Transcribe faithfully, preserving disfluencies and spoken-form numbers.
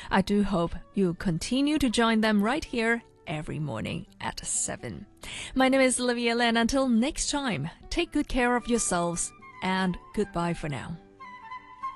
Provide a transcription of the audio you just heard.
I do hope you continue to join them right here every morning at seven. My name is Olivia Len. Until next time, take good care of yourselves and goodbye for now.